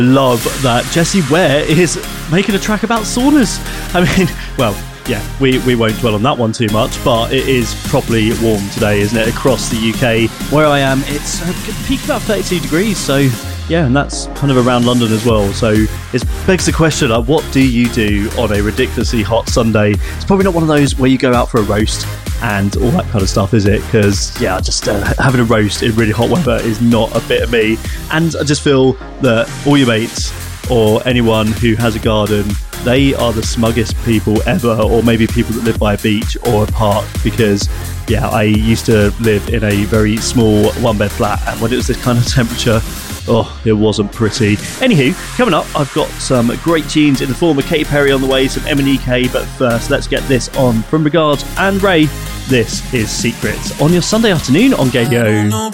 Love that Jessie Ware is making a track about saunas. I mean, well, yeah, we won't dwell on that one too much, but it is properly warm today, isn't it, across the UK. Where I am, it's peak about 32 degrees, so yeah, and that's kind of around London as well. So it begs the question, like, what do you do on a ridiculously hot Sunday? It's probably not one of those where you go out for a roast and all that kind of stuff, is it? Because, yeah, just having a roast in really hot weather is not a bit of me. And I just feel that all your mates or anyone who has a garden, they are the smuggest people ever, or maybe people that live by a beach or a park, because yeah, I used to live in a very small one-bed flat, and when it was this kind of temperature, oh, it wasn't pretty. Anywho, coming up, I've got some great tunes in the form of Katy Perry on the way, some MNEK, but first, let's get this on from Regards and Ray. This is Secrets on your Sunday afternoon on Gadio.